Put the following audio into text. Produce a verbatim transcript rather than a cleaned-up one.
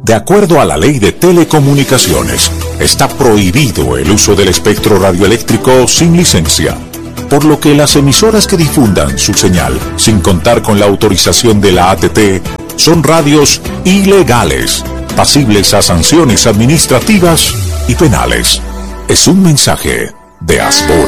De acuerdo a la Ley de Telecomunicaciones, está prohibido el uso del espectro radioeléctrico sin licencia, por lo que las emisoras que difundan su señal sin contar con la autorización de la A T T son radios ilegales, pasibles a sanciones administrativas y penales. Es un mensaje de Asbor.